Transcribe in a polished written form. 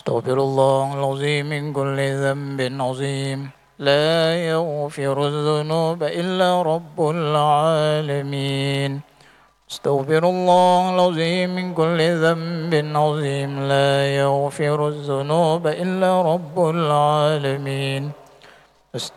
أستغفر الله العظيم من كل ذنب عظيم، لا يغفر الذنوب إلا رب العالمين. أستغفر الله العظيم من كل ذنب عظيم، لا يغفر الذنوب إلا رب العالمين.